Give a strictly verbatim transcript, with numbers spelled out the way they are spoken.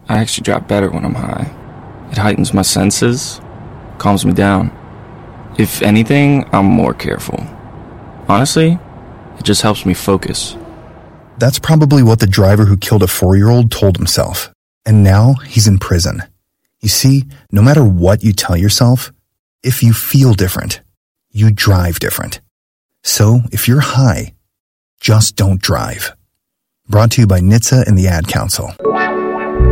I actually drive better when I'm high. It heightens my senses, calms me down. If anything, I'm more careful. Honestly, it just helps me focus. That's probably what the driver who killed a four-year-old told himself. And now he's in prison. You see, no matter what you tell yourself, if you feel different, you drive different. So if you're high, just don't drive. Brought to you by N H T S A and the Ad Council.